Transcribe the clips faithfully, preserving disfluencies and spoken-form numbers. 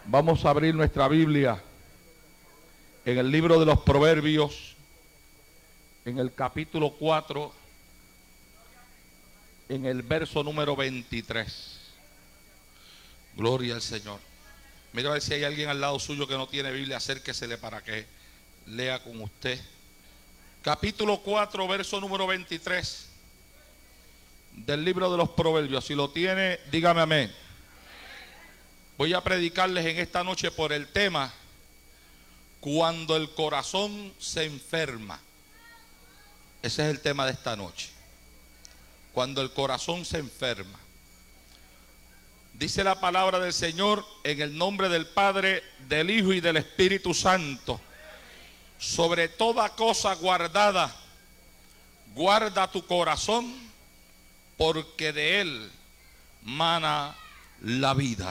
Vamos a abrir nuestra Biblia en el libro de los Proverbios, en el capítulo cuatro, en el verso número veintitrés. Gloria al Señor. Mira a ver si hay alguien al lado suyo que no tiene Biblia, acérquesele para que lea con usted. Capítulo cuatro, verso número veintitrés del libro de los Proverbios. Si lo tiene, dígame amén. Voy a predicarles en esta noche por el tema cuando el corazón se enferma. Ese es el tema de esta noche. Cuando el corazón se enferma. Dice la palabra del Señor en el nombre del Padre, del Hijo y del Espíritu Santo. Sobre toda cosa guardada, guarda tu corazón, porque de él mana la vida.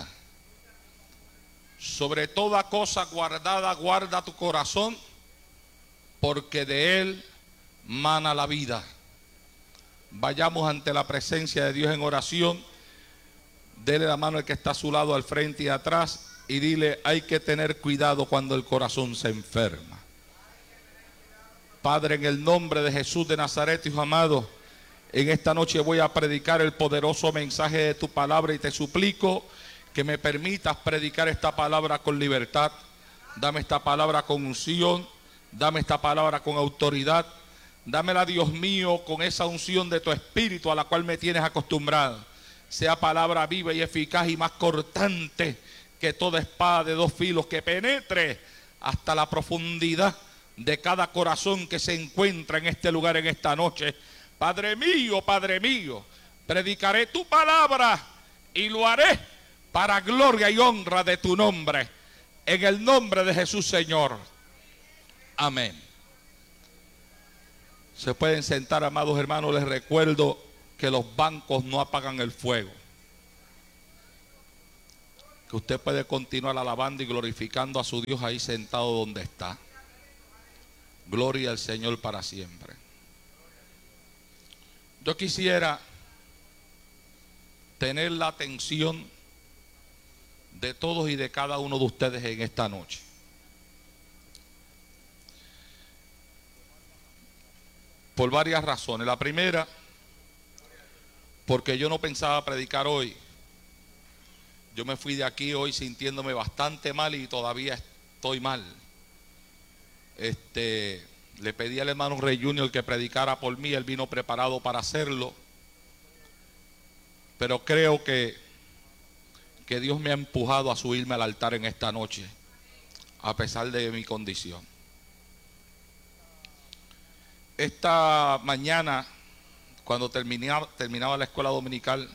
Sobre toda cosa guardada, guarda tu corazón, porque de él mana la vida. Vayamos ante la presencia de Dios en oración. Dele la mano al que está a su lado, al frente y atrás, y dile: hay que tener cuidado cuando el corazón se enferma. Padre, en el nombre de Jesús de Nazaret, Hijo amado, en esta noche voy a predicar el poderoso mensaje de tu palabra y te suplico que me permitas predicar esta palabra con libertad. Dame esta palabra con unción, dame esta palabra con autoridad. Dámela, Dios mío, con esa unción de tu Espíritu a la cual me tienes acostumbrado. Sea palabra viva y eficaz y más cortante que toda espada de dos filos, que penetre hasta la profundidad de cada corazón que se encuentra en este lugar en esta noche. Padre mío, Padre mío, predicaré tu palabra y lo haré para gloria y honra de tu nombre, en el nombre de Jesús, Señor. Amén. Se pueden sentar, amados hermanos. Les recuerdo que los bancos no apagan el fuego, que usted puede continuar alabando y glorificando a su Dios ahí sentado donde está. Gloria al Señor para siempre. Yo quisiera tener la atención de todos y de cada uno de ustedes en esta noche. Por varias razones. La primera, porque yo no pensaba predicar hoy. Yo me fui de aquí hoy sintiéndome bastante mal y todavía estoy mal. Este, le pedí al hermano Rey Junior que predicara por mí. Él vino preparado para hacerlo. Pero creo que, que Dios me ha empujado a subirme al altar en esta noche, a pesar de mi condición. Esta mañana, cuando terminaba, terminaba la escuela dominical,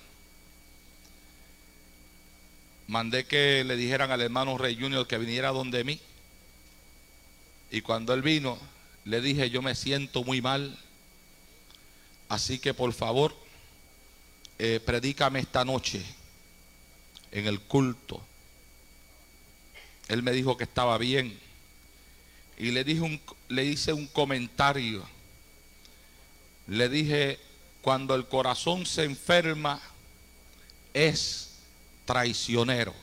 mandé que le dijeran al hermano Rey Junior que viniera donde mí. Y cuando él vino, le dije: yo me siento muy mal, así que por favor, eh, predícame esta noche en el culto. Él me dijo que estaba bien. Y le dije un, le hice un comentario. Le dije: cuando el corazón se enferma, es traicionero.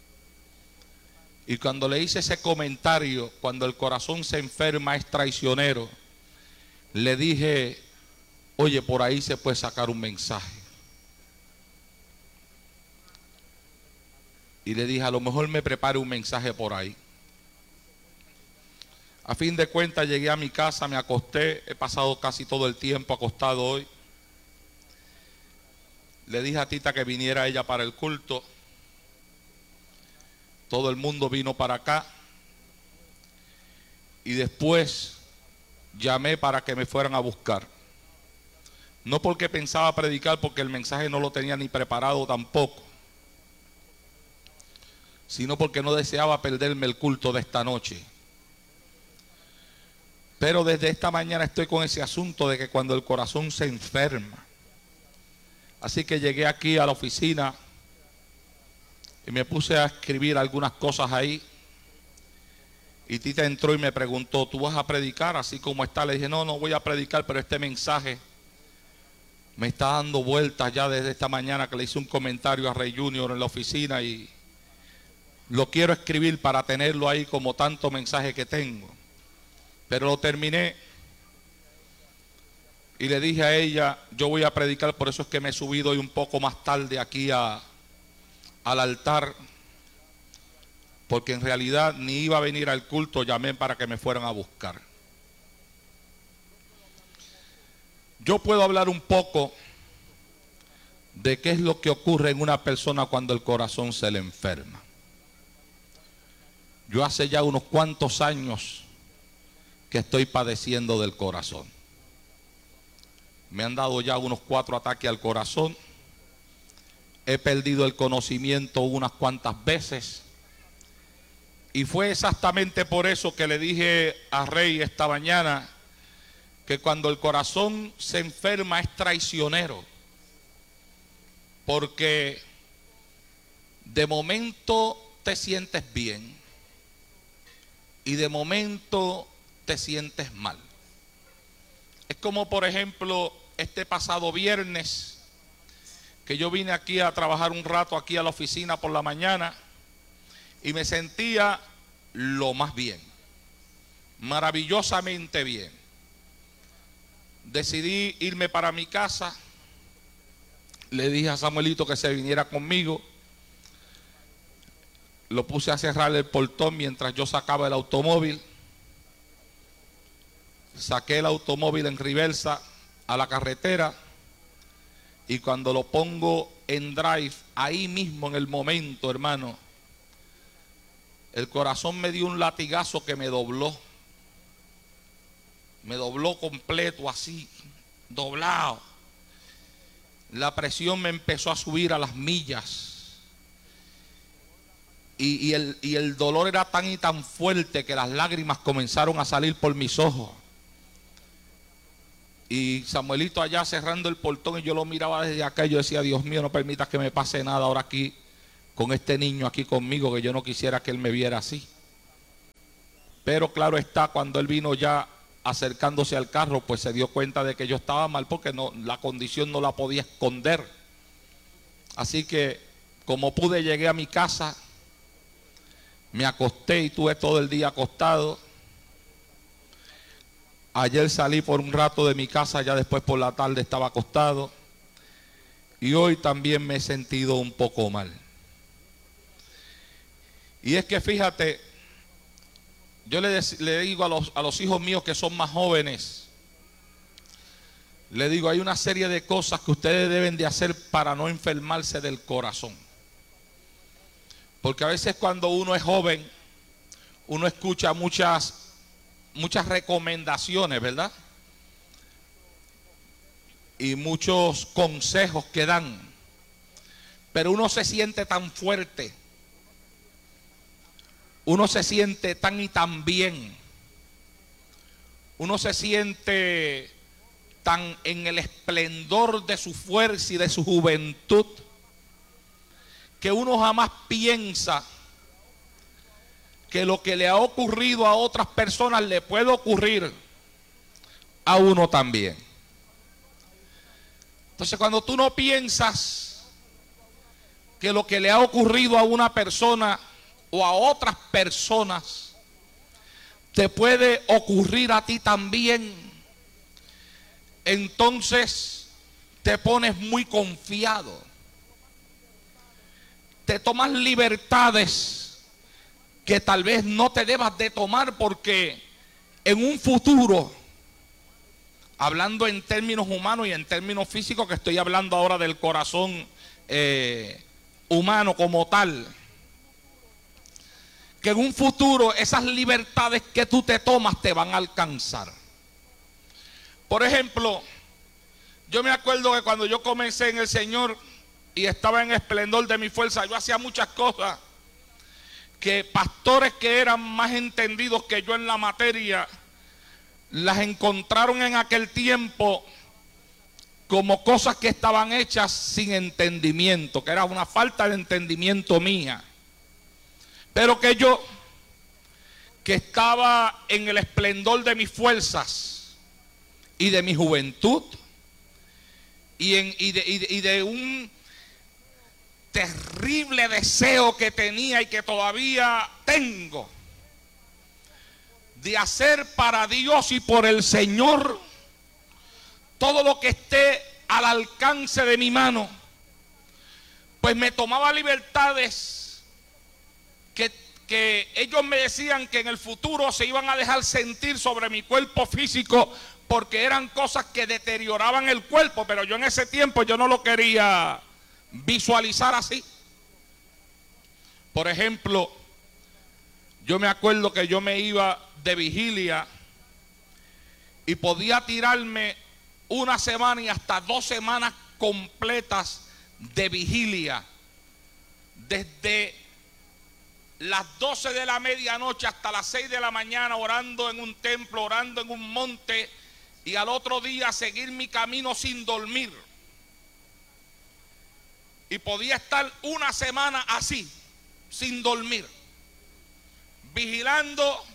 Y cuando le hice ese comentario, cuando el corazón se enferma es traicionero, le dije: oye, por ahí se puede sacar un mensaje. Y le dije: a lo mejor me prepare un mensaje por ahí. A fin de cuentas llegué a mi casa, me acosté, he pasado casi todo el tiempo acostado hoy. Le dije a Tita que viniera ella para el culto. Todo el mundo vino para acá. Y después llamé para que me fueran a buscar. No porque pensaba predicar, porque el mensaje no lo tenía ni preparado tampoco, sino porque no deseaba perderme el culto de esta noche. Pero desde esta mañana estoy con ese asunto de que cuando el corazón se enferma. Así que llegué aquí a la oficina y me puse a escribir algunas cosas ahí. Y Tita entró y me preguntó: ¿tú vas a predicar así como está? Le dije: no, no voy a predicar, pero este mensaje me está dando vueltas ya desde esta mañana, que le hice un comentario a Rey Junior en la oficina y, Lo quiero escribir para tenerlo ahí como tanto mensaje que tengo. Pero lo terminé y le dije a ella, yo voy a predicar, por eso es que me he subido hoy un poco más tarde aquí a, al altar, porque en realidad ni iba a venir al culto, llamé para que me fueran a buscar. Yo puedo hablar un poco de qué es lo que ocurre en una persona cuando el corazón se le enferma. Yo hace ya unos cuantos años que estoy padeciendo del corazón. Me han dado ya unos cuatro ataques al corazón. He perdido el conocimiento unas cuantas veces. Y fue exactamente por eso que le dije a Rey esta mañana que cuando el corazón se enferma es traicionero. Porque de momento te sientes bien y de momento te sientes mal. Es como por ejemplo este pasado viernes que yo vine aquí a trabajar un rato aquí a la oficina por la mañana y me sentía lo más bien, maravillosamente bien. Decidí irme para mi casa, le dije a Samuelito que se viniera conmigo, lo puse a cerrar el portón mientras yo sacaba el automóvil. Saqué el automóvil en reversa a la carretera y cuando lo pongo en drive, ahí mismo en el momento, hermano, el corazón me dio un latigazo que me dobló. Me dobló completo así, doblado. La presión me empezó a subir a las millas. Y, y, el, y el dolor era tan y tan fuerte que las lágrimas comenzaron a salir por mis ojos. Y Samuelito allá cerrando el portón y yo lo miraba desde acá y yo decía, Dios mío, no permitas que me pase nada ahora aquí con este niño aquí conmigo, que yo no quisiera que él me viera así. Pero claro está, cuando él vino ya acercándose al carro, pues se dio cuenta de que yo estaba mal porque no, la condición no la podía esconder. Así que como pude llegué a mi casa, me acosté y tuve todo el día acostado. Ayer salí por un rato de mi casa, ya después por la tarde estaba acostado. Y hoy también me he sentido un poco mal. Y es que fíjate, yo le, le digo a los, a los hijos míos que son más jóvenes, le digo, hay una serie de cosas que ustedes deben de hacer para no enfermarse del corazón. Porque a veces cuando uno es joven, uno escucha muchas... muchas recomendaciones, ¿verdad? Y muchos consejos que dan. Pero uno se siente tan fuerte. Uno se siente tan y tan bien. Uno se siente tan en el esplendor de su fuerza y de su juventud que uno jamás piensa que lo que le ha ocurrido a otras personas le puede ocurrir a uno también. Entonces, cuando tú no piensas que lo que le ha ocurrido a una persona o a otras personas te puede ocurrir a ti también, entonces te pones muy confiado. Te tomas libertades que tal vez no te debas de tomar, porque en un futuro, hablando en términos humanos y en términos físicos, que estoy hablando ahora del corazón eh, humano como tal, que en un futuro esas libertades que tú te tomas te van a alcanzar. Por ejemplo, yo me acuerdo que cuando yo comencé en el Señor y estaba en esplendor de mi fuerza, yo hacía muchas cosas que pastores que eran más entendidos que yo en la materia las encontraron en aquel tiempo como cosas que estaban hechas sin entendimiento, que era una falta de entendimiento mía. Pero que yo, que estaba en el esplendor de mis fuerzas y de mi juventud y, en, y, de, y, de, y de un terrible deseo que tenía y que todavía tengo de hacer para Dios y por el Señor todo lo que esté al alcance de mi mano, pues me tomaba libertades que, que ellos me decían que en el futuro se iban a dejar sentir sobre mi cuerpo físico, porque eran cosas que deterioraban el cuerpo, pero yo en ese tiempo yo no lo quería visualizar así. Por ejemplo, yo me acuerdo que yo me iba de vigilia y podía tirarme una semana y hasta dos semanas completas de vigilia, desde las doce de la medianoche hasta las seis de la mañana, orando en un templo, orando en un monte, y al otro día seguir mi camino sin dormir. Y podía estar una semana así, sin dormir, vigilando,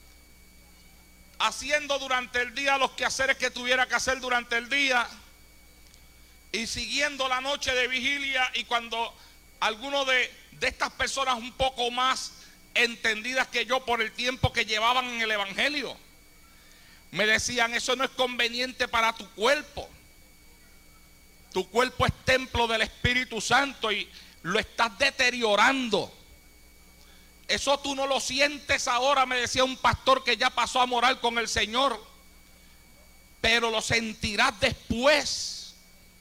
haciendo durante el día los quehaceres que tuviera que hacer durante el día, y siguiendo la noche de vigilia. Y cuando alguno de, de estas personas un poco más entendidas que yo por el tiempo que llevaban en el evangelio, me decían: eso no es conveniente para tu cuerpo. Tu cuerpo es templo del Espíritu Santo y lo estás deteriorando. Eso tú no lo sientes ahora, me decía un pastor que ya pasó a morar con el Señor, pero lo sentirás después.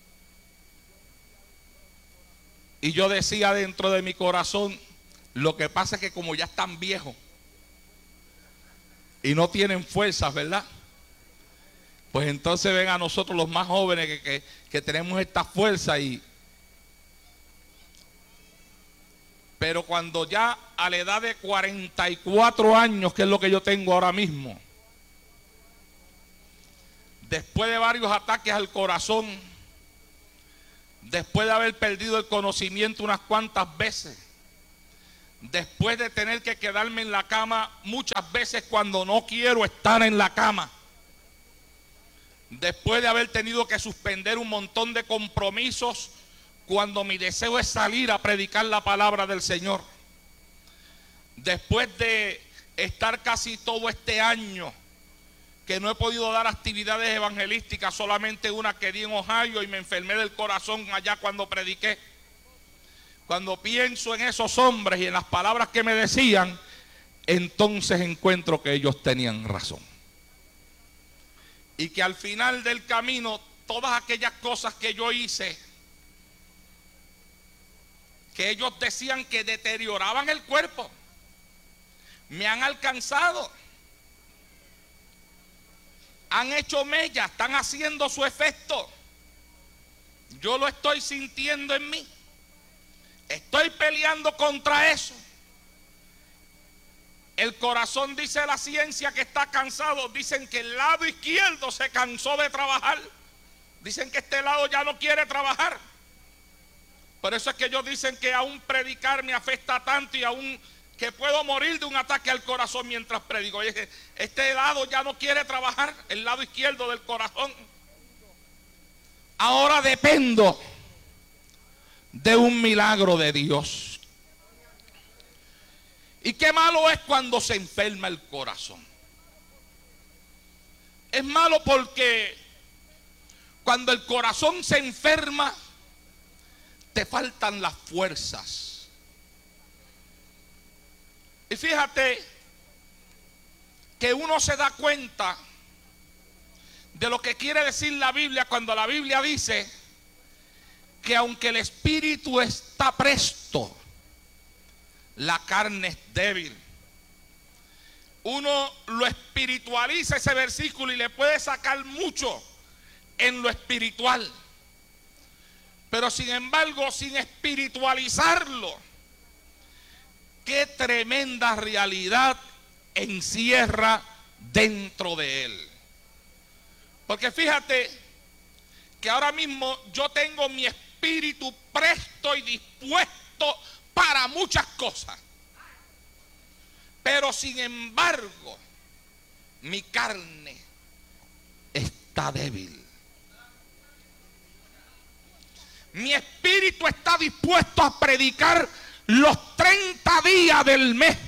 Y yo decía dentro de mi corazón: lo que pasa es que como ya están viejos y no tienen fuerzas, ¿verdad? Pues entonces ven a nosotros los más jóvenes que, que, que tenemos esta fuerza. Y pero cuando ya a la edad de cuarenta y cuatro años, que es lo que yo tengo ahora mismo, después de varios ataques al corazón, después de haber perdido el conocimiento unas cuantas veces, después de tener que quedarme en la cama muchas veces cuando no quiero estar en la cama, después de haber tenido que suspender un montón de compromisos cuando mi deseo es salir a predicar la palabra del Señor, después de estar casi todo este año que no he podido dar actividades evangelísticas, solamente una que di en Ohio y me enfermé del corazón allá cuando prediqué. Cuando pienso en esos hombres y en las palabras que me decían, entonces encuentro que ellos tenían razón. Y que al final del camino, todas aquellas cosas que yo hice, que ellos decían que deterioraban el cuerpo, me han alcanzado. Han hecho mella, están haciendo su efecto. Yo lo estoy sintiendo en mí. Estoy peleando contra eso. El corazón, dice la ciencia, que está cansado. Dicen que el lado izquierdo se cansó de trabajar. Dicen que este lado ya no quiere trabajar. Por eso es que ellos dicen que aún predicar me afecta tanto y aún que puedo morir de un ataque al corazón mientras predico. Oye, este lado ya no quiere trabajar, el lado izquierdo del corazón. Ahora dependo de un milagro de Dios. Y qué malo es cuando se enferma el corazón. Es malo porque cuando el corazón se enferma, te faltan las fuerzas. Y fíjate que uno se da cuenta de lo que quiere decir la Biblia cuando la Biblia dice que aunque el espíritu está presto, la carne es débil. Uno lo espiritualiza ese versículo y le puede sacar mucho en lo espiritual, pero sin embargo, sin espiritualizarlo, qué tremenda realidad encierra dentro de él. Porque fíjate que ahora mismo yo tengo mi espíritu presto y dispuesto para muchas cosas, pero sin embargo mi carne está débil. Mi espíritu está dispuesto a predicar los treinta días del mes.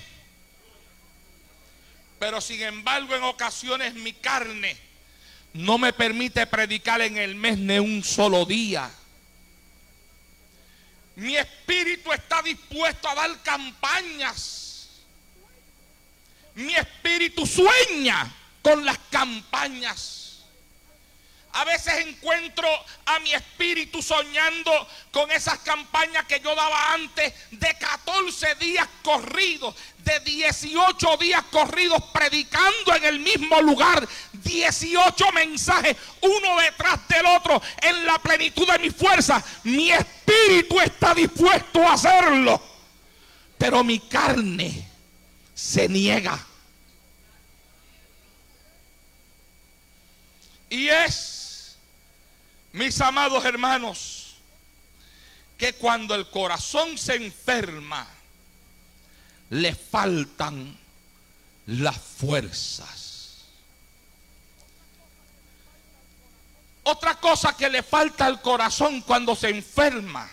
Pero sin embargo, en ocasiones mi carne no me permite predicar en el mes ni un solo día. Mi espíritu está dispuesto a dar campañas. Mi espíritu sueña con las campañas. A veces encuentro a mi espíritu soñando con esas campañas que yo daba antes de catorce días corridos, de dieciocho días corridos predicando en el mismo lugar, dieciocho mensajes, uno detrás del otro, en la plenitud de mi fuerza. Mi espíritu está dispuesto a hacerlo, pero mi carne se niega. Y es, mis amados hermanos, que cuando el corazón se enferma, le faltan las fuerzas. Otra cosa que le falta al corazón cuando se enferma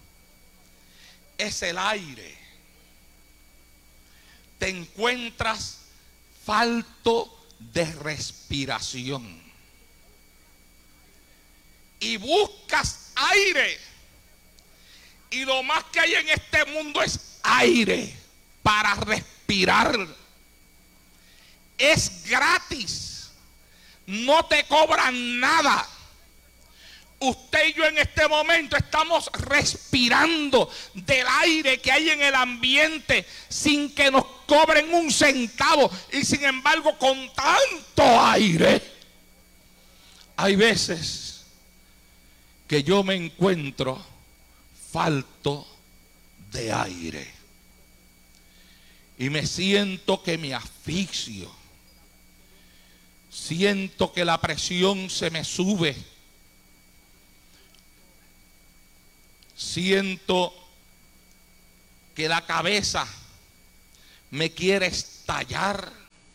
es el aire. Te encuentras falto de respiración. Y buscas aire. Y lo más que hay en este mundo es aire para respirar. Es gratis. No te cobran nada. Usted y yo en este momento estamos respirando del aire que hay en el ambiente sin que nos cobren un centavo. Y sin embargo, con tanto aire, hay veces que yo me encuentro falto de aire y me siento que me asfixio, siento que la presión se me sube, siento que la cabeza me quiere estallar,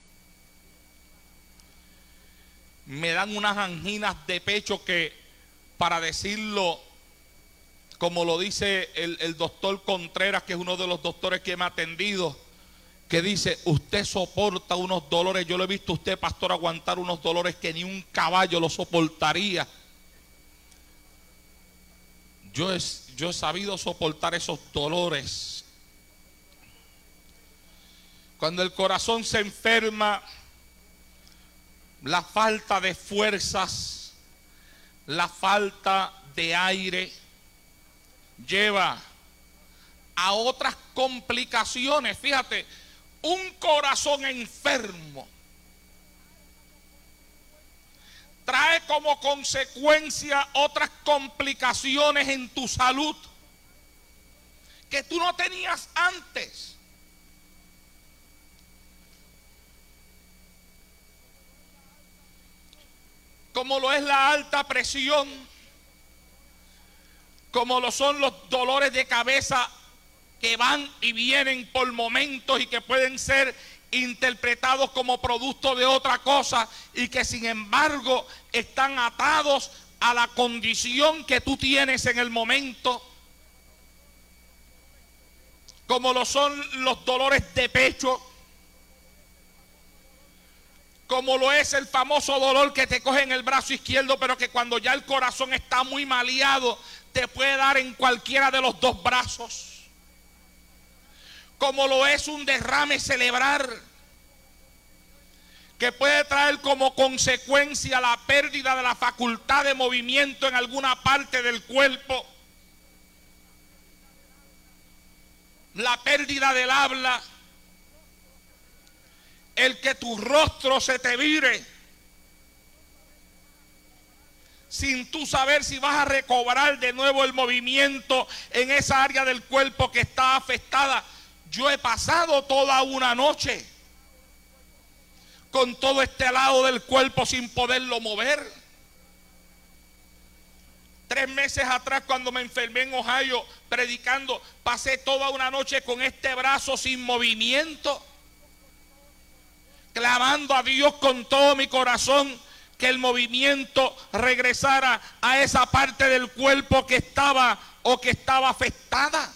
me dan unas anginas de pecho que, para decirlo como lo dice el, el doctor Contreras, que es uno de los doctores que me ha atendido, que dice: usted soporta unos dolores. Yo lo he visto a usted, pastor, aguantar unos dolores que ni un caballo lo soportaría. Yo he, yo he sabido soportar esos dolores. Cuando el corazón se enferma, la falta de fuerzas, la falta de aire lleva a otras complicaciones. Fíjate, un corazón enfermo trae como consecuencia otras complicaciones en tu salud que tú no tenías antes. Como lo es la alta presión, como lo son los dolores de cabeza que van y vienen por momentos y que pueden ser interpretados como producto de otra cosa y que sin embargo están atados a la condición que tú tienes en el momento, como lo son los dolores de pecho, como lo es el famoso dolor que te coge en el brazo izquierdo, pero que cuando ya el corazón está muy maleado, te puede dar en cualquiera de los dos brazos. Como lo es un derrame cerebral, que puede traer como consecuencia la pérdida de la facultad de movimiento en alguna parte del cuerpo, la pérdida del habla, el que tu rostro se te vire sin tú saber si vas a recobrar de nuevo el movimiento en esa área del cuerpo que está afectada. Yo he pasado toda una noche con todo este lado del cuerpo sin poderlo mover. Tres meses atrás, cuando me enfermé en Ohio predicando, pasé toda una noche con este brazo sin movimiento, clamando a Dios con todo mi corazón que el movimiento regresara a esa parte del cuerpo que estaba o que estaba afectada.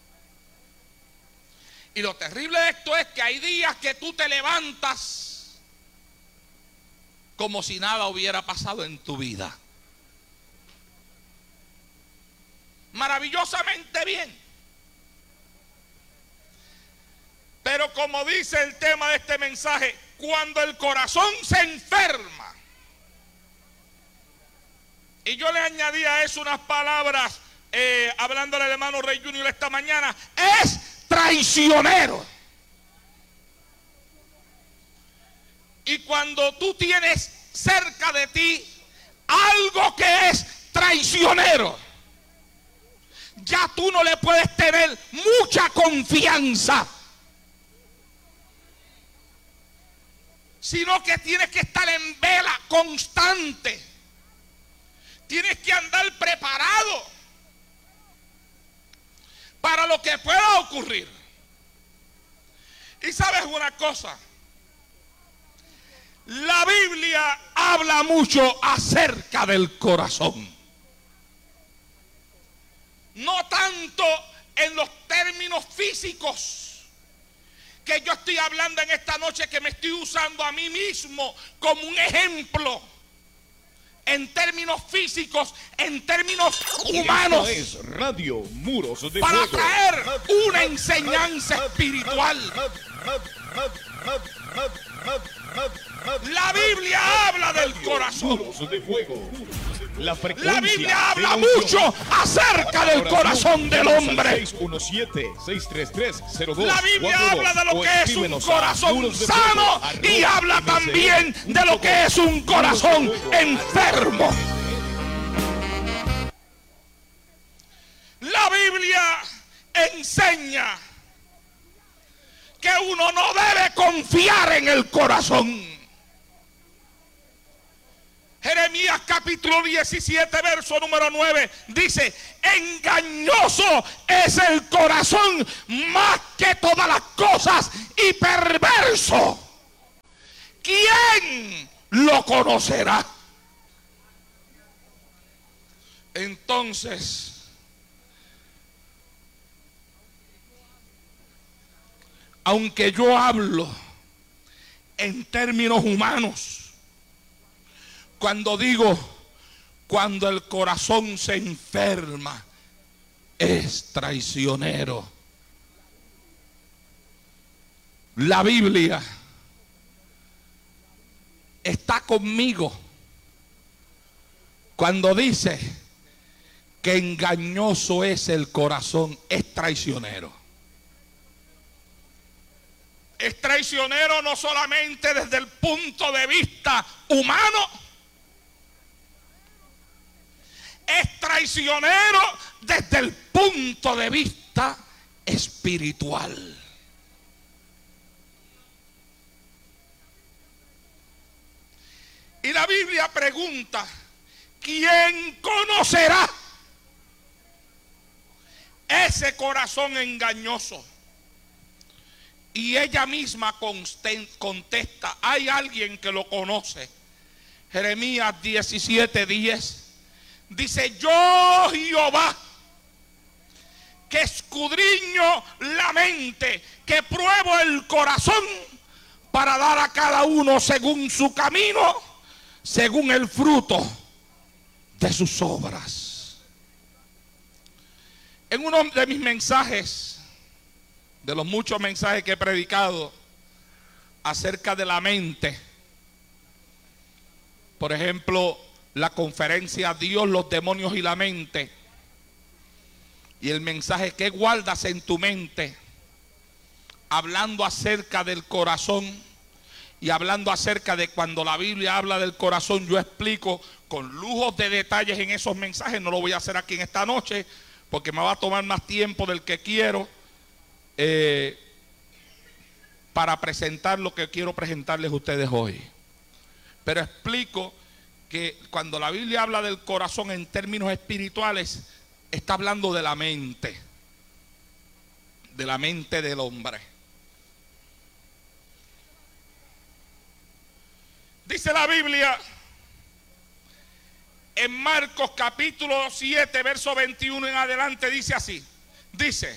Y lo terrible de esto es que hay días que tú te levantas como si nada hubiera pasado en tu vida. Maravillosamente bien. Pero como dice el tema de este mensaje, cuando el corazón se enferma, y yo le añadí a eso unas palabras, eh, hablándole al hermano Rey Junior esta mañana, es traicionero. Y cuando tú tienes cerca de ti algo que es traicionero, ya tú no le puedes tener mucha confianza, sino que tienes que estar en vela constante. Tienes que andar preparado para lo que pueda ocurrir. Y sabes una cosa, la Biblia habla mucho acerca del corazón. No tanto en los términos físicos que yo estoy hablando en esta noche, que me estoy usando a mí mismo como un ejemplo. En términos físicos, en términos humanos. Esta es Radio Muros de para Fuego. traer una enseñanza espiritual. La Biblia habla del corazón. Muros de Fuego. La, La Biblia habla mucho acerca del corazón del hombre. seis uno siete, seis tres tres, cero dos La Biblia cuatro dos, habla de lo que es un corazón de sano fuego, y habla también de lo que es un corazón enfermo. La Biblia enseña que uno no debe confiar en el corazón. Jeremías capítulo diecisiete, verso número nueve, dice: engañoso es el corazón más que todas las cosas y perverso. ¿Quién lo conocerá? Entonces, aunque yo hablo en términos humanos, cuando digo, cuando el corazón se enferma, es traicionero. La Biblia está conmigo cuando dice que engañoso es el corazón, es traicionero. Es traicionero no solamente desde el punto de vista humano, es traicionero desde el punto de vista espiritual. Y la Biblia pregunta: ¿quién conocerá ese corazón engañoso? Y ella misma contesta: hay alguien que lo conoce. Jeremías diecisiete diez dice: yo Jehová, que escudriño la mente, que pruebo el corazón, para dar a cada uno según su camino, según el fruto de sus obras. En uno de mis mensajes, de los muchos mensajes que he predicado acerca de la mente, por ejemplo, la conferencia Dios, los demonios y la mente, y el mensaje que guardas en tu mente, hablando acerca del corazón y hablando acerca de cuando la Biblia habla del corazón, yo explico con lujos de detalles en esos mensajes. No lo voy a hacer aquí en esta noche porque me va a tomar más tiempo del que quiero eh, para presentar lo que quiero presentarles a ustedes hoy. Pero explico que cuando la Biblia habla del corazón en términos espirituales, está hablando de la mente, de la mente del hombre. Dice la Biblia En Marcos capítulo siete, verso veintiuno en adelante dice así. Dice,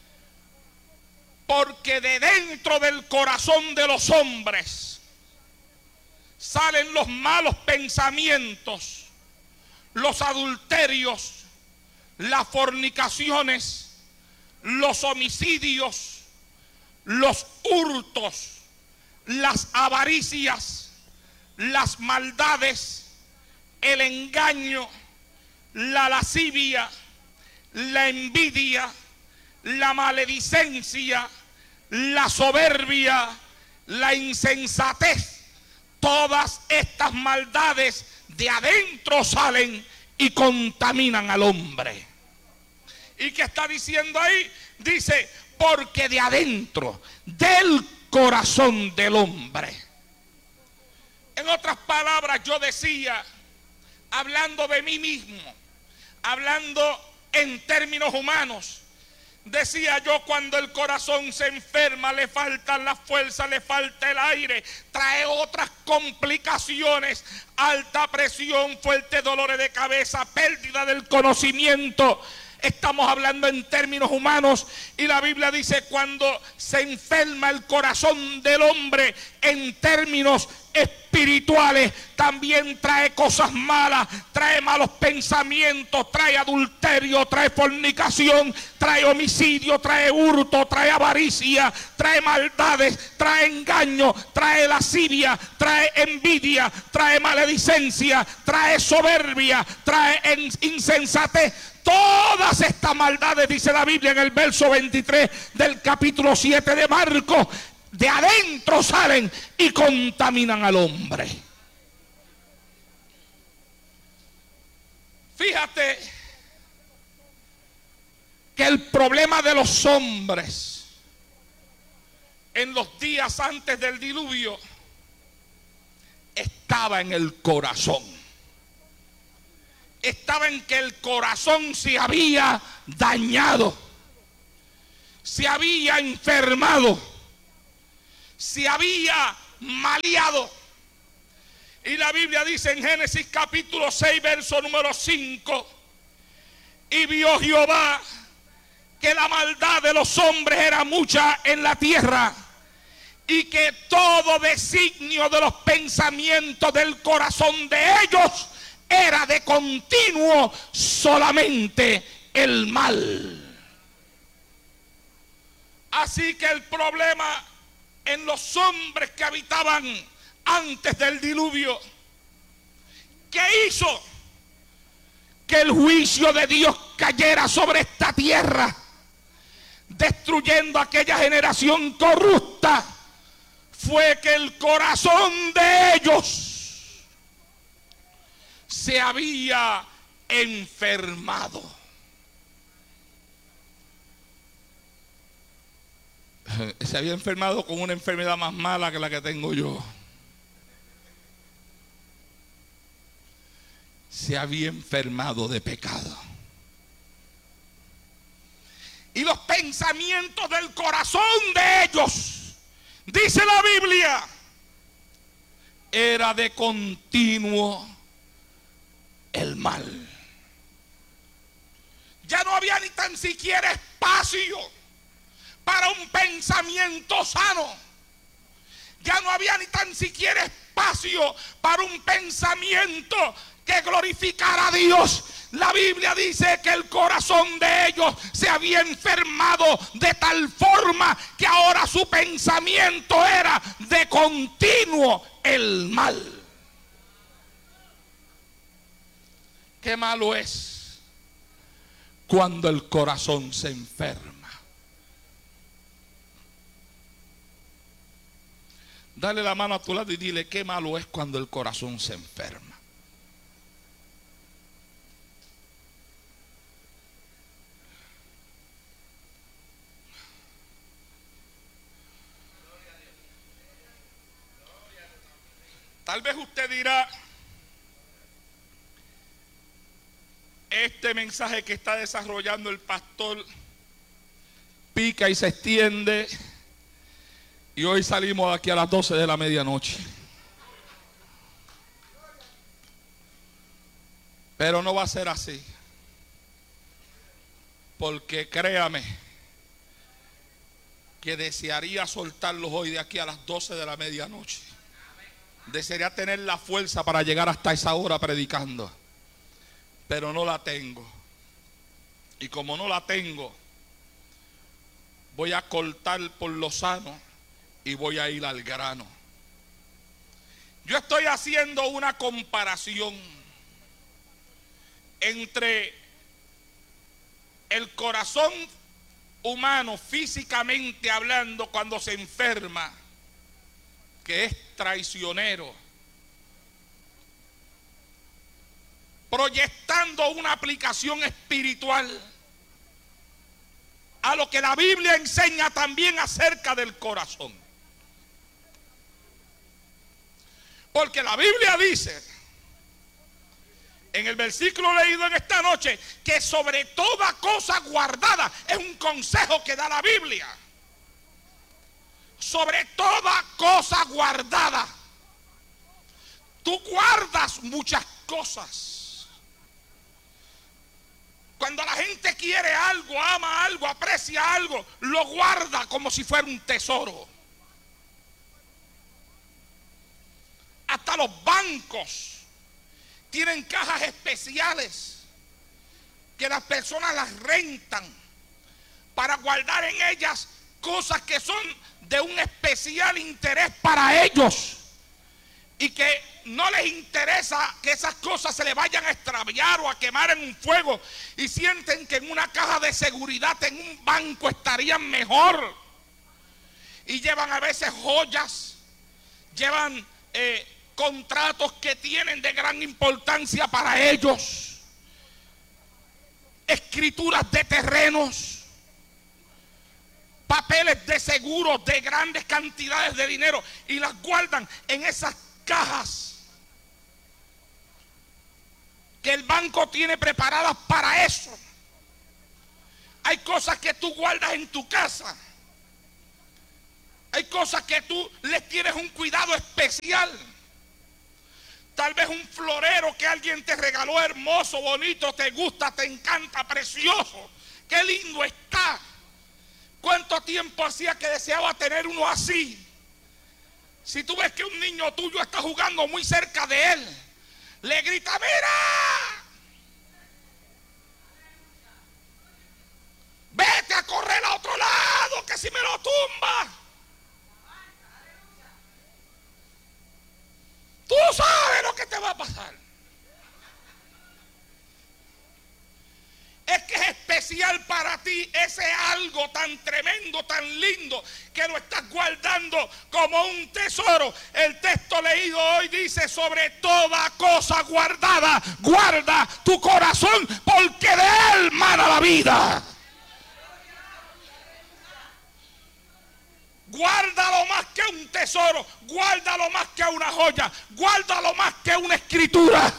porque de dentro del corazón de los hombres salen los malos pensamientos, los adulterios, las fornicaciones, los homicidios, los hurtos, las avaricias, las maldades, el engaño, la lascivia, la envidia, la maledicencia, la soberbia, la insensatez. Todas estas maldades de adentro salen y contaminan al hombre. ¿Y qué está diciendo ahí? Dice, porque de adentro, del corazón del hombre. En otras palabras, yo decía, hablando de mí mismo, hablando en términos humanos, decía yo, cuando el corazón se enferma, le faltan las fuerzas, le falta el aire, trae otras complicaciones, alta presión, fuertes dolores de cabeza, pérdida del conocimiento. Estamos hablando en términos humanos y la Biblia dice, cuando se enferma el corazón del hombre en términos espirituales, también trae cosas malas, trae malos pensamientos, trae adulterio, trae fornicación, trae homicidio, trae hurto, trae avaricia, trae maldades, trae engaño, trae lascivia, trae envidia, trae maledicencia, trae soberbia, trae insensatez. Todas estas maldades, dice la Biblia en el verso veintitrés del capítulo siete de Marcos, de adentro salen y contaminan al hombre. Fíjate que el problema de los hombres en los días antes del diluvio estaba en el corazón. Estaba en que el corazón se había dañado, se había enfermado, se había maleado. Y la Biblia dice en Génesis capítulo seis, verso número cinco, y vio Jehová que la maldad de los hombres era mucha en la tierra, y que todo designio de los pensamientos del corazón de ellos era de continuo solamente el mal. Así que el problema en los hombres que habitaban antes del diluvio, ¿qué hizo? Que el juicio de Dios cayera sobre esta tierra, destruyendo aquella generación corrupta, fue que el corazón de ellos se había enfermado. Se había enfermado con una enfermedad más mala que la que tengo yo. Se había enfermado de pecado. Y los pensamientos del corazón de ellos, dice la Biblia, era de continuo el mal. Ya no había ni tan siquiera espacio para un pensamiento sano. Ya no había ni tan siquiera espacio para un pensamiento que glorificara a Dios. La Biblia dice que el corazón de ellos se había enfermado de tal forma que ahora su pensamiento era de continuo el mal. Qué malo es cuando el corazón se enferma. Dale la mano a tu lado y dile, qué malo es cuando el corazón se enferma. Tal vez usted dirá, este mensaje que está desarrollando el pastor pica y se extiende, y hoy salimos de aquí a las doce de la medianoche. Pero no va a ser así. Porque créame que desearía soltarlos hoy de aquí a las doce de la medianoche. Desearía tener la fuerza para llegar hasta esa hora predicando. Pero no la tengo. Y como no la tengo, voy a cortar por lo sano y voy a ir al grano. Yo estoy haciendo una comparación entre el corazón humano, físicamente hablando, cuando se enferma, que es traicionero, proyectando una aplicación espiritual a lo que la Biblia enseña también acerca del corazón. Porque la Biblia dice, en el versículo leído en esta noche, que sobre toda cosa guardada, es un consejo que da la Biblia. Sobre toda cosa guardada. Tú guardas muchas cosas. Cuando la gente quiere algo, ama algo, aprecia algo, lo guarda como si fuera un tesoro. Hasta los bancos tienen cajas especiales que las personas las rentan para guardar en ellas cosas que son de un especial interés para ellos y que no les interesa que esas cosas se les vayan a extraviar o a quemar en un fuego, y sienten que en una caja de seguridad en un banco estarían mejor. Y llevan a veces joyas, llevan eh, contratos que tienen de gran importancia para ellos, escrituras de terrenos, papeles de seguros de grandes cantidades de dinero, y las guardan en esas cajas que el banco tiene preparadas para eso. Hay cosas que tú guardas en tu casa, hay cosas que tú les tienes un cuidado especial. Tal vez un florero que alguien te regaló, hermoso, bonito, te gusta, te encanta, precioso, qué lindo está. ¿Cuánto tiempo hacía que deseaba tener uno así? Si tú ves que un niño tuyo está jugando muy cerca de él, le grita, ¡mira! Vete a correr a otro lado, que si me lo tumba. Tú sabes lo que te va a pasar. Es que es especial para ti ese algo tan tremendo, tan lindo, que lo estás guardando como un tesoro. El texto leído hoy dice, sobre toda cosa guardada, guarda tu corazón, porque de él mana la vida. Guárdalo más que un tesoro, guárdalo más que una joya, guárdalo más que una escritura.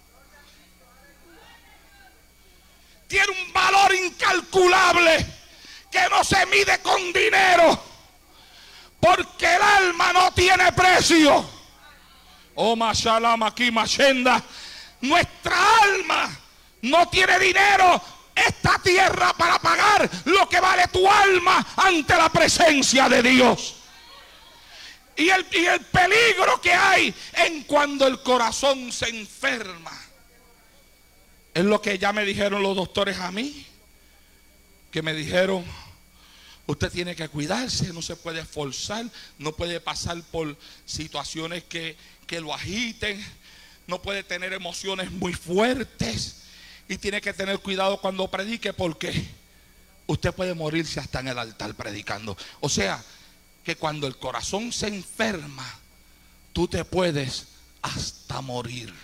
Tiene un valor incalculable que no se mide con dinero, porque el alma no tiene precio. Oh, mashallah, aquí mashenda. Nuestra alma no tiene dinero, esta tierra, para pagar lo que vale tu alma ante la presencia de Dios. Y el, y el peligro que hay en cuando el corazón se enferma. Es lo que ya me dijeron los doctores a mí, que me dijeron, usted tiene que cuidarse, no se puede esforzar, no puede pasar por situaciones que, que lo agiten, no puede tener emociones muy fuertes, y tiene que tener cuidado cuando predique, porque usted puede morirse hasta en el altar predicando. O sea, que cuando el corazón se enferma, tú te puedes hasta morir.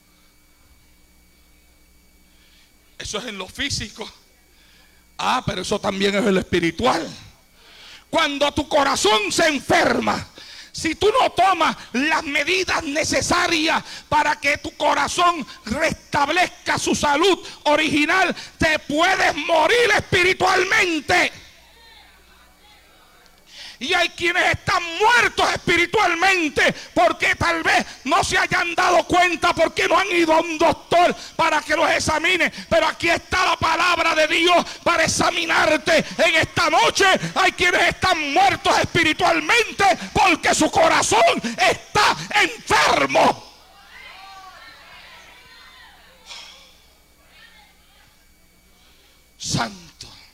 Eso es en lo físico. Ah, pero eso también es en lo espiritual. Cuando tu corazón se enferma, si tú no tomas las medidas necesarias para que tu corazón restablezca su salud original, te puedes morir espiritualmente. Y hay quienes están muertos espiritualmente porque tal vez no se hayan dado cuenta, porque no han ido a un doctor para que los examine. Pero aquí está la palabra de Dios para examinarte en esta noche. Hay quienes están muertos espiritualmente porque su corazón está enfermo. Santo.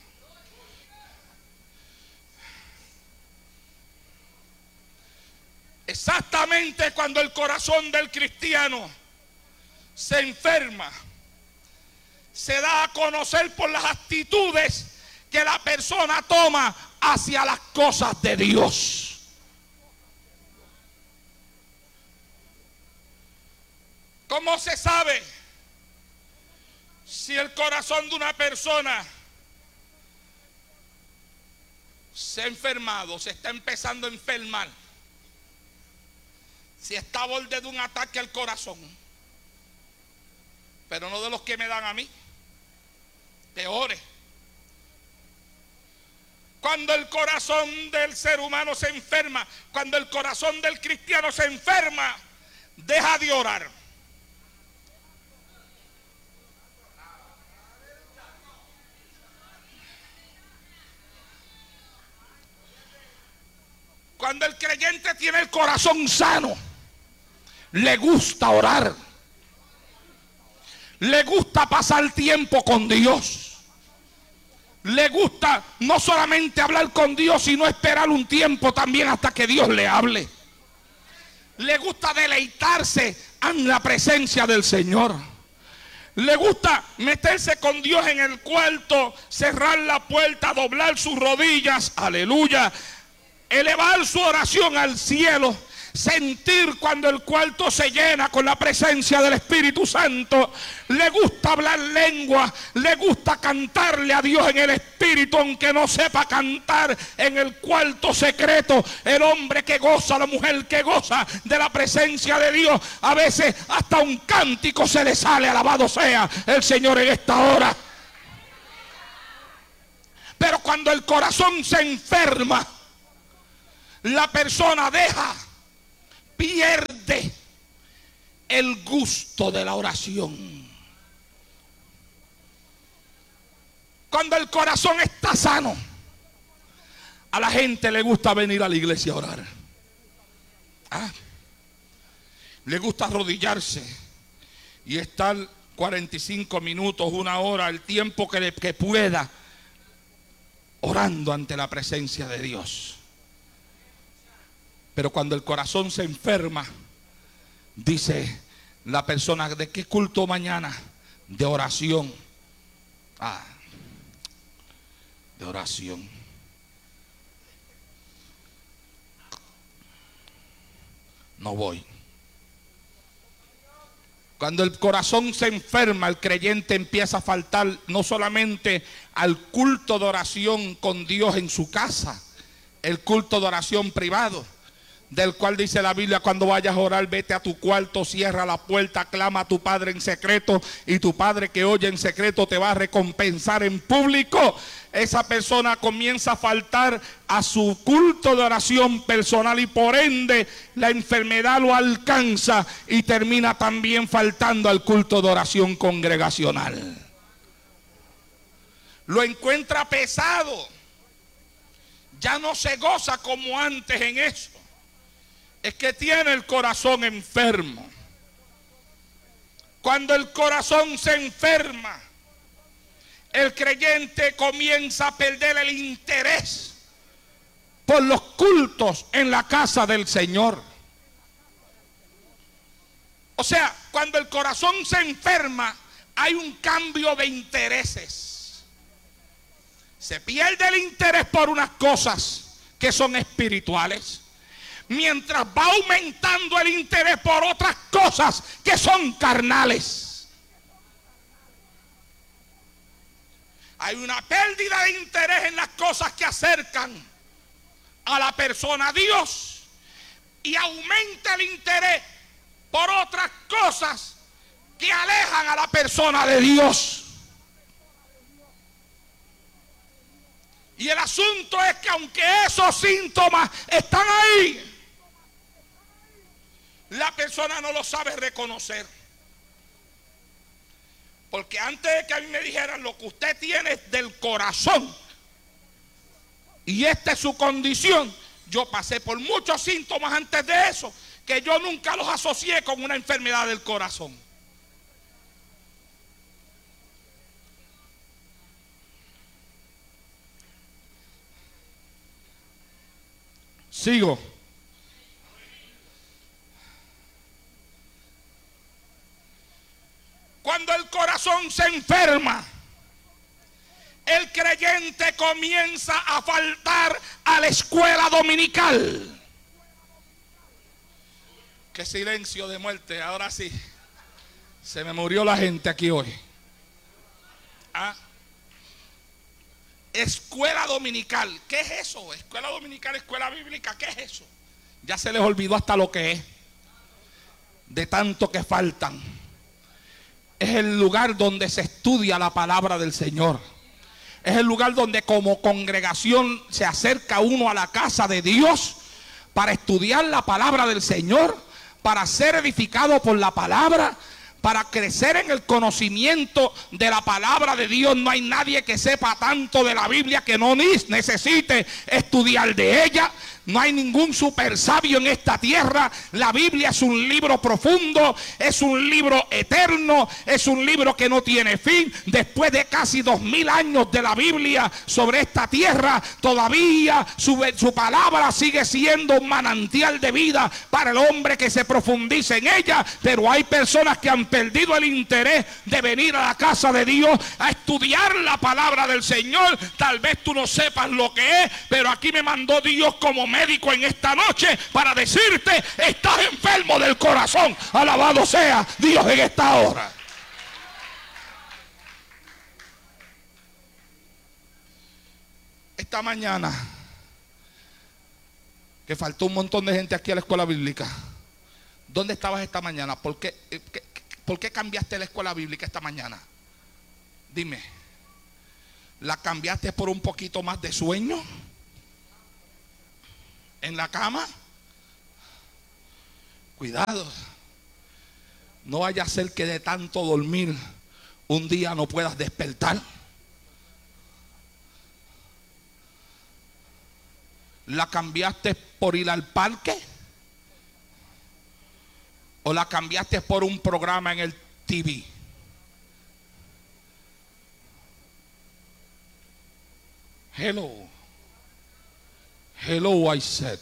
Exactamente cuando el corazón del cristiano se enferma, se da a conocer por las actitudes que la persona toma hacia las cosas de Dios. ¿Cómo se sabe si el corazón de una persona se ha enfermado, se está empezando a enfermar? Si está a borde de un ataque al corazón, pero no de los que me dan a mí, peores. Cuando el corazón del ser humano se enferma, cuando el corazón del cristiano se enferma, deja de orar. Cuando el creyente tiene el corazón sano, le gusta orar, le gusta pasar tiempo con Dios, le gusta no solamente hablar con Dios, sino esperar un tiempo también hasta que Dios le hable. Le gusta deleitarse en la presencia del Señor. Le gusta meterse con Dios en el cuarto, cerrar la puerta, doblar sus rodillas, aleluya, elevar su oración al cielo, sentir cuando el cuarto se llena con la presencia del Espíritu Santo. Le gusta hablar lengua, le gusta cantarle a Dios en el Espíritu, aunque no sepa cantar en el cuarto secreto. El hombre que goza, la mujer que goza de la presencia de Dios, a veces hasta un cántico se le sale, alabado sea el Señor en esta hora. Pero cuando el corazón se enferma, la persona deja, pierde el gusto de la oración. Cuando el corazón está sano, a la gente le gusta venir a la iglesia a orar. Ah, le gusta arrodillarse y estar cuarenta y cinco minutos, una hora, el tiempo que, le, que pueda, orando ante la presencia de Dios. Pero cuando el corazón se enferma, dice la persona: ¿de qué culto mañana? De oración. Ah, de oración. No voy. Cuando el corazón se enferma, el creyente empieza a faltar no solamente al culto de oración con Dios en su casa, el culto de oración privado, del cual dice la Biblia: cuando vayas a orar, vete a tu cuarto, cierra la puerta, clama a tu Padre en secreto, y tu Padre que oye en secreto te va a recompensar en público. Esa persona comienza a faltar a su culto de oración personal y por ende la enfermedad lo alcanza y termina también faltando al culto de oración congregacional. Lo encuentra pesado, ya no se goza como antes en eso. Es que tiene el corazón enfermo. Cuando el corazón se enferma, el creyente comienza a perder el interés por los cultos en la casa del Señor. O sea, cuando el corazón se enferma, hay un cambio de intereses. Se pierde el interés por unas cosas que son espirituales, mientras va aumentando el interés por otras cosas que son carnales. Hay una pérdida de interés en las cosas que acercan a la persona a Dios y aumenta el interés por otras cosas que alejan a la persona de Dios. Y el asunto es que aunque esos síntomas están ahí, la persona no lo sabe reconocer. Porque antes de que a mí me dijeran lo que usted tiene es del corazón y esta es su condición, yo pasé por muchos síntomas antes de eso que yo nunca los asocié con una enfermedad del corazón. Sigo. Cuando el corazón se enferma, el creyente comienza a faltar a la escuela dominical. Qué silencio de muerte. Ahora sí, se me murió la gente aquí hoy. ¿Ah? Escuela dominical. ¿Qué es eso? Escuela dominical, escuela bíblica. ¿Qué es eso? Ya se les olvidó hasta lo que es. De tanto que faltan. Es el lugar donde se estudia la palabra del Señor. Es el lugar donde como congregación se acerca uno a la casa de Dios para estudiar la palabra del Señor, para ser edificado por la palabra, para crecer en el conocimiento de la palabra de Dios. No hay nadie que sepa tanto de la Biblia que no necesite estudiar de ella. No hay ningún super sabio en esta tierra. La Biblia es un libro profundo, es un libro eterno, es un libro que no tiene fin. Después de casi dos mil años de la Biblia sobre esta tierra, todavía su, su palabra sigue siendo un manantial de vida para el hombre que se profundice en ella. Pero hay personas que han perdido el interés de venir a la casa de Dios a estudiar la palabra del Señor. Tal vez tú no sepas lo que es, pero aquí me mandó Dios como médico en esta noche para decirte: estás enfermo del corazón. Alabado sea Dios en esta hora. Esta mañana que faltó un montón de gente aquí a la escuela bíblica, ¿dónde estabas esta mañana? ¿Por qué, qué, ¿Por qué cambiaste la escuela bíblica esta mañana? Dime, ¿la cambiaste por un poquito más de sueño en la cama? Cuidado, no vaya a ser que de tanto dormir un día no puedas despertar. ¿La cambiaste por ir al parque? ¿O la cambiaste por un programa en el T V? Hello. Hello, I said.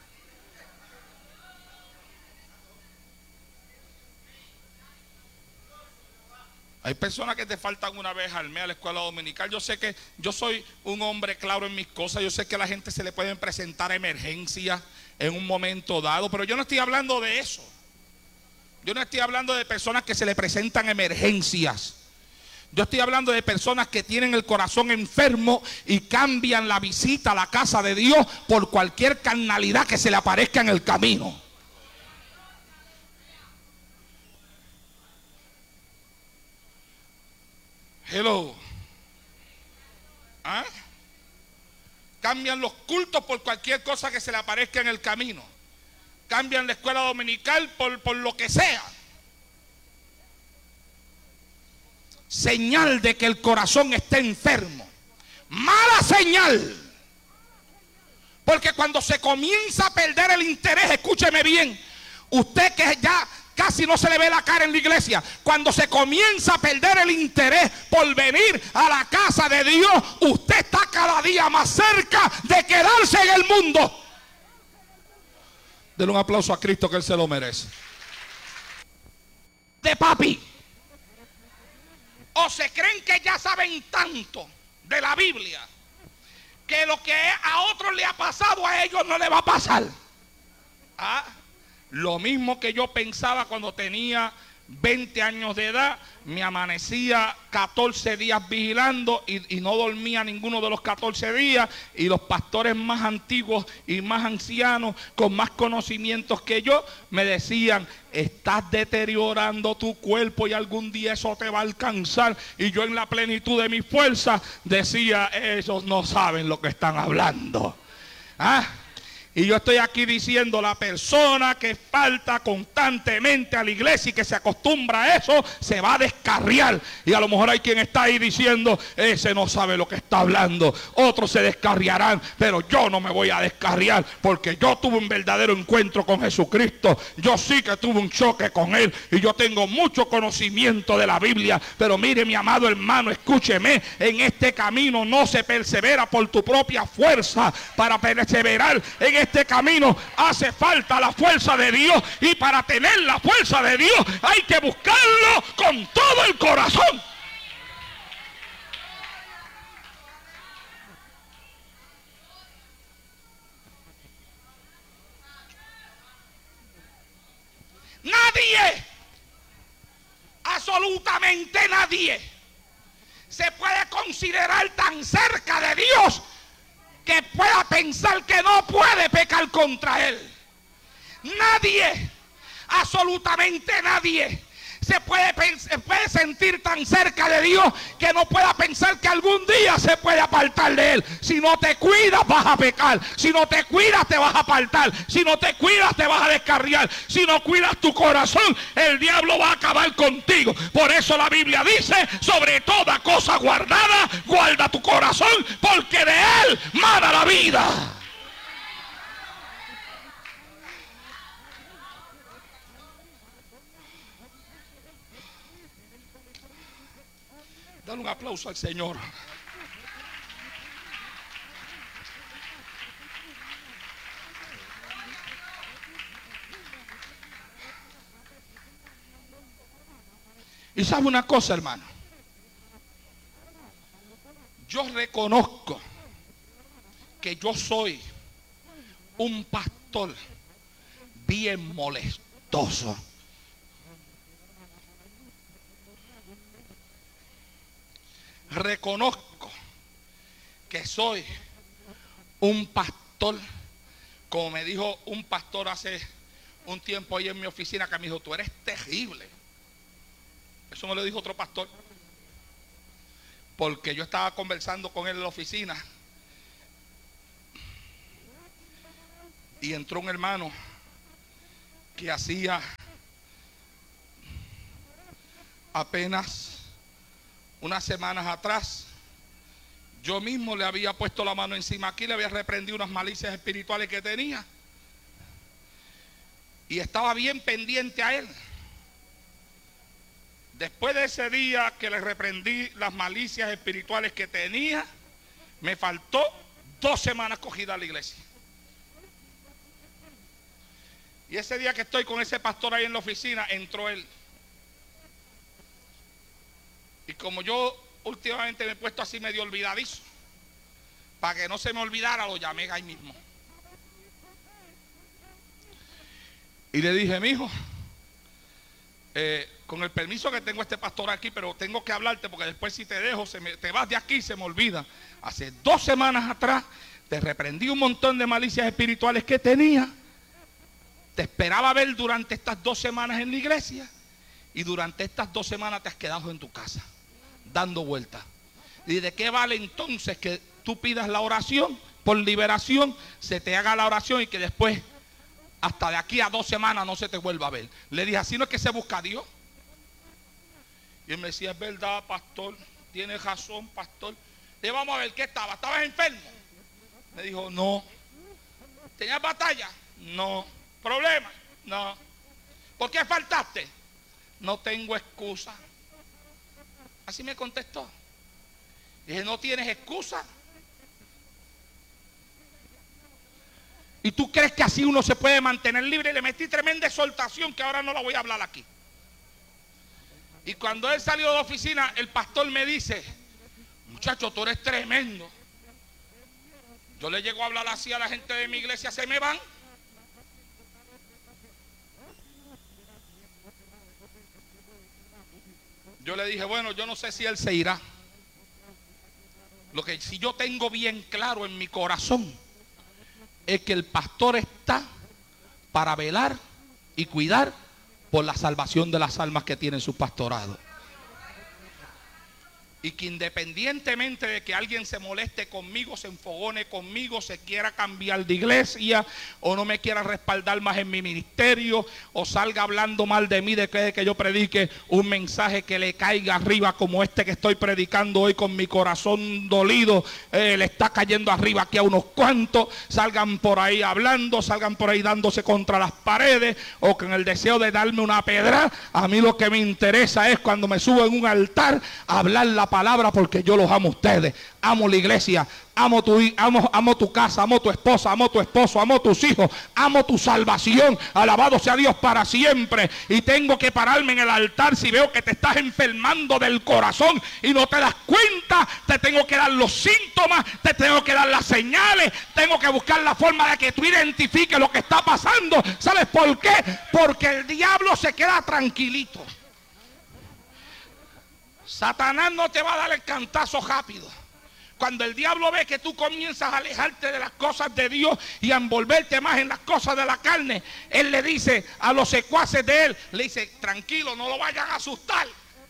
Hay personas que te faltan una vez al mes a la escuela dominical. Yo sé que yo soy un hombre claro en mis cosas. Yo sé que a la gente se le pueden presentar emergencias en un momento dado, pero yo no estoy hablando de eso. Yo no estoy hablando de personas que se le presentan emergencias. Yo estoy hablando de personas que tienen el corazón enfermo y cambian la visita a la casa de Dios por cualquier carnalidad que se le aparezca en el camino. Hello. ¿Ah? Cambian los cultos por cualquier cosa que se le aparezca en el camino. Cambian la escuela dominical por, por lo que sea. Señal de que el corazón está enfermo. Mala señal. Porque cuando se comienza a perder el interés, escúcheme bien, usted que ya casi no se le ve la cara en la iglesia, cuando se comienza a perder el interés por venir a la casa de Dios, usted está cada día más cerca de quedarse en el mundo. Denle un aplauso a Cristo, que Él se lo merece. De papi. O se creen que ya saben tanto de la Biblia que lo que a otros le ha pasado a ellos no le va a pasar. Ah, lo mismo que yo pensaba cuando tenía veinte años de edad, me amanecía catorce días vigilando y, y no dormía ninguno de los catorce días, y los pastores más antiguos y más ancianos, con más conocimientos que yo, me decían: estás deteriorando tu cuerpo y algún día eso te va a alcanzar. Y yo, en la plenitud de mi fuerza, decía: ellos no saben lo que están hablando. ¿Ah? Y yo estoy aquí diciendo: la persona que falta constantemente a la iglesia y que se acostumbra a eso, se va a descarriar. Y a lo mejor hay quien está ahí diciendo: ese no sabe lo que está hablando. Otros se descarriarán, pero yo no me voy a descarriar, porque yo tuve un verdadero encuentro con Jesucristo. Yo sí que tuve un choque con Él, y yo tengo mucho conocimiento de la Biblia. Pero mire, mi amado hermano, escúcheme: en este camino no se persevera por tu propia fuerza. Para perseverar en este camino hace falta la fuerza de Dios, y para tener la fuerza de Dios hay que buscarlo con todo el corazón. Nadie, absolutamente nadie, se puede considerar tan cerca de Dios que pueda pensar que no puede pecar contra Él. Nadie, absolutamente nadie, se puede, puede sentir tan cerca de Dios que no pueda pensar que algún día se puede apartar de Él. Si no te cuidas, vas a pecar. Si no te cuidas, te vas a apartar. Si no te cuidas, te vas a descarriar. Si no cuidas tu corazón, el diablo va a acabar contigo. Por eso la Biblia dice: sobre toda cosa guardada, guarda tu corazón, porque de él mana la vida. Dale un aplauso al Señor. Y sabe una cosa, hermano, yo reconozco que yo soy un pastor bien molestoso. Reconozco que soy un pastor, como me dijo un pastor hace un tiempo ahí en mi oficina, que me dijo: tú eres terrible. Eso me lo dijo otro pastor, porque yo estaba conversando con él en la oficina y entró un hermano que hacía apenas unas semanas atrás yo mismo le había puesto la mano encima aquí, le había reprendido unas malicias espirituales que tenía, y estaba bien pendiente a él. Después de ese día que le reprendí las malicias espirituales que tenía, me faltó dos semanas cogida a la iglesia. Y ese día que estoy con ese pastor ahí en la oficina, entró él. Y como yo últimamente me he puesto así medio olvidadizo, para que no se me olvidara, lo llamé ahí mismo. Y le dije: mijo, eh, con el permiso que tengo este pastor aquí, pero tengo que hablarte, porque después si te dejo, se me, te vas de aquí y se me olvida. Hace dos semanas atrás te reprendí un montón de malicias espirituales que tenía. Te esperaba ver durante estas dos semanas en la iglesia, y durante estas dos semanas te has quedado en tu casa dando vueltas. ¿Y de qué vale entonces que tú pidas la oración por liberación, se te haga la oración y que después, hasta de aquí a dos semanas, no se te vuelva a ver? Le dije: así no es que se busca a Dios. Y él me decía: es verdad, pastor, tienes razón, pastor. Le dije: vamos a ver, ¿qué estaba? ¿Estabas enfermo? Me dijo: no. ¿Tenías batalla? No. ¿Problema? No. ¿Por qué faltaste? No tengo excusa. Así me contestó. Dije: no tienes excusa. ¿Y tú crees que así uno se puede mantener libre? Y le metí tremenda exhortación que ahora no la voy a hablar aquí. Y cuando él salió de la oficina, el pastor me dice: muchacho, tú eres tremendo. Yo le llego a hablar así a la gente de mi iglesia, se me van. Yo le dije, bueno, yo no sé si él se irá. Lo que si yo tengo bien claro en mi corazón es que el pastor está para velar y cuidar por la salvación de las almas que tiene su pastorado. Y que independientemente de que alguien se moleste conmigo, se enfogone conmigo, se quiera cambiar de iglesia o no me quiera respaldar más en mi ministerio o salga hablando mal de mí de que, que yo predique un mensaje que le caiga arriba como este que estoy predicando hoy con mi corazón dolido, eh, le está cayendo arriba aquí a unos cuantos, salgan por ahí hablando, salgan por ahí dándose contra las paredes o con el deseo de darme una pedra. A mí lo que me interesa es cuando me subo en un altar a hablar la palabra, porque yo los amo a ustedes, amo la iglesia, amo tu, amo, amo tu casa, amo tu esposa, amo tu esposo, amo tus hijos, amo tu salvación, alabado sea Dios para siempre. Y tengo que pararme en el altar si veo que te estás enfermando del corazón y no te das cuenta. Te tengo que dar los síntomas, te tengo que dar las señales, tengo que buscar la forma de que tú identifiques lo que está pasando. ¿Sabes por qué? Porque el diablo se queda tranquilito. Satanás no te va a dar el cantazo rápido. Cuando el diablo ve que tú comienzas a alejarte de las cosas de Dios y a envolverte más en las cosas de la carne, él le dice a los secuaces de él, le dice, tranquilo, no lo vayan a asustar.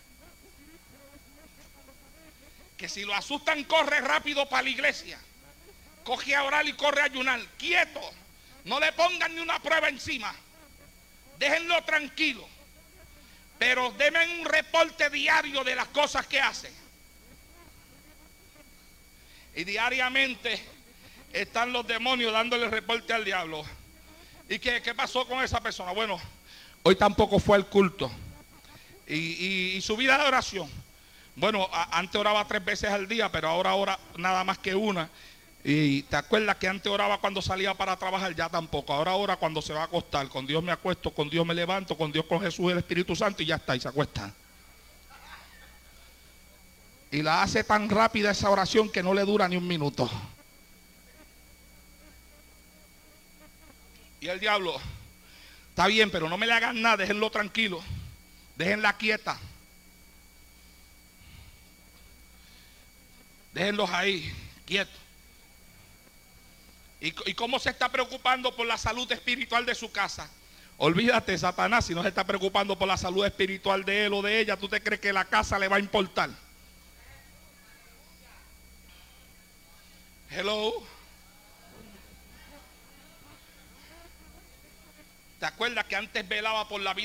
Que si lo asustan, corre rápido para la iglesia. Coge a orar y corre a ayunar. Quieto, no le pongan ni una prueba encima. Déjenlo tranquilo. Pero denme un reporte diario de las cosas que hace. Y diariamente están los demonios dándole reporte al diablo. ¿Y qué, qué pasó con esa persona? Bueno, hoy tampoco fue al culto. Y, y, y su vida de oración. Bueno, a, antes oraba tres veces al día, pero ahora ora nada más que una. Y te acuerdas que antes oraba cuando salía para trabajar, ya tampoco. Ahora ora cuando se va a acostar. Con Dios me acuesto, con Dios me levanto, con Dios, con Jesús, el Espíritu Santo, y ya está, y se acuesta. Y la hace tan rápida esa oración que no le dura ni un minuto. Y el diablo, está bien, pero no me le hagan nada, déjenlo tranquilo, déjenla quieta. Déjenlos ahí, quietos. ¿Y, ¿Y cómo se está preocupando por la salud espiritual de su casa? Olvídate, Satanás, si no se está preocupando por la salud espiritual de él o de ella, ¿tú te crees que la casa le va a importar? Hello. ¿Te acuerdas que antes velaba por la vida?